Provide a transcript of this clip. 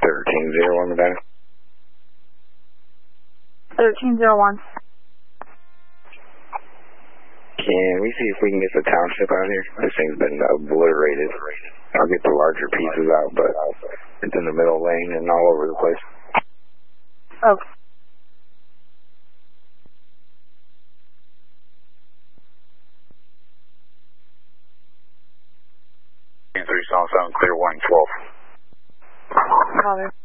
1301 Medina. 1301. Can we see if we can get the township out here? This thing's been obliterated. I'll get the larger pieces out, but it's in the middle lane and all over the place. Okay. Three South 7, clear 112. Copy.